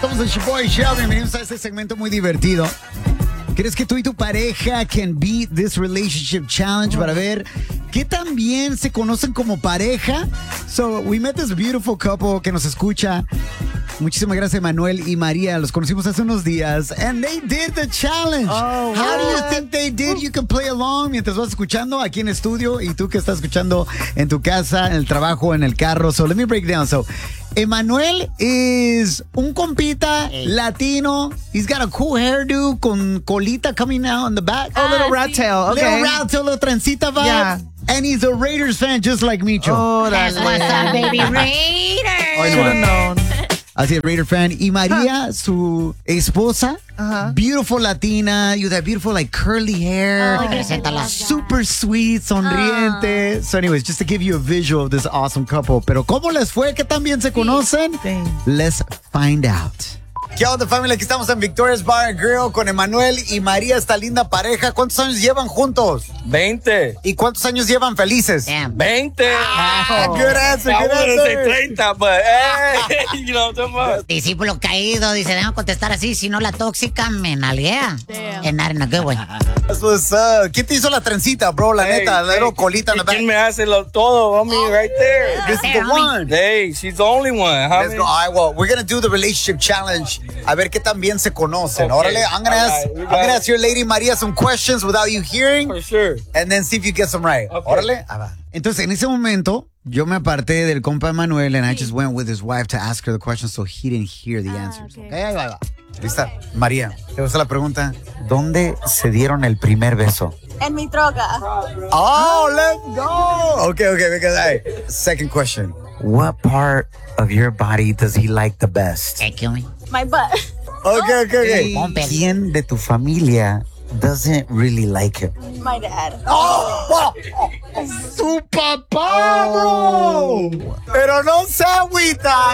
Somos el Shaboy Show. Bienvenidos a este segmento muy divertido. ¿Crees que tú y tu pareja can beat this relationship challenge para ver qué tan bien se conocen como pareja? So, we met this beautiful couple que nos escucha. Muchísimas gracias, Manuel y María. Los conocimos hace unos días. And they did the challenge. Oh, How do you what? think they did? You can play along mientras vas escuchando aquí en estudio y tú que estás escuchando en tu casa, en el trabajo, en el carro. So, let me break down. So, Emanuel is un compita latino. He's got a cool hairdo con colita coming out on the back. Oh, little rat tail. Okay. Little rat tail, little trencita vibe. Yeah. And he's a Raiders fan just like Micho. Oh, That's what's up, baby. Raiders. Hoy should have known. Así es, Raider fan. Y María, su esposa, beautiful latina, you that beautiful like curly hair. Ay, preséntala. Super sweet, sonriente. So anyways, just to give you a visual of this awesome couple. Pero ¿cómo les fue? ¿Qué tan bien se conocen? Sí. Let's find out. ¿Qué onda, familia? Aquí estamos en Victoria's Bar and Grill con Emanuel y María, esta linda pareja. ¿Cuántos años llevan juntos? 20. ¿Y cuántos años llevan felices? Damn. 20. Good answer, I good wanted to say answer. 30, but hey, you know what I'm talking about. Discípulo caído, dice, déjame contestar así, si no la tóxica me nalguea. And not in a good way. That's what's up. ¿Quién te hizo la trencita, bro? La neta, la little colita en la back. ¿Quién me hace todo, homie, right there? This is the one. Hey, she's the only one, homie. Let's go. All right, well, we're going to do the relationship challenge. A ver qué tan bien se conocen. Okay. Órale, I'm going All right, to ask your lady María some questions without you hearing. For sure. And then see if you get some right. Okay. Órale. Ah, va. Entonces, en ese momento, yo me aparté del compa Emanuel and I just went with his wife to ask her the questions so he didn't hear the answers. Okay, ahí va. ¿Lista? María, te gusta la pregunta. ¿Dónde se dieron el primer beso? En mi troca. Oh, let's go. Okay, because second question. What part of your body does he like the best? Hey, kill me. My butt. Okay. Pompe. ¿Quién de tu familia doesn't really like him? My dad. ¡Oh! ¡Su papá, bro! Pero no se agüita.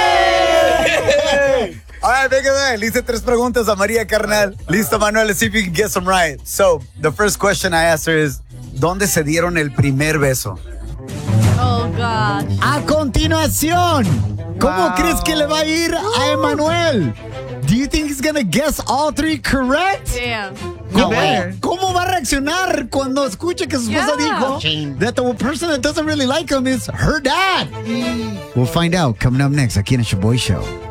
¡Eh! All right, venga, le hice 3 preguntas a María, carnal. Listo, Manuel, let's see if you can get some right. So, the first question I asked her is, ¿dónde se dieron el primer beso? Oh, gosh. A continuación, ¿cómo crees que le va a ir a Emanuel? Do you think he's gonna guess all 3 correct? Damn. You better. ¿Cómo va a reaccionar cuando escuche que su esposa dijo Chin. that the person that doesn't really like him is her dad? We'll find out coming up next aquí en el Shaboy Show.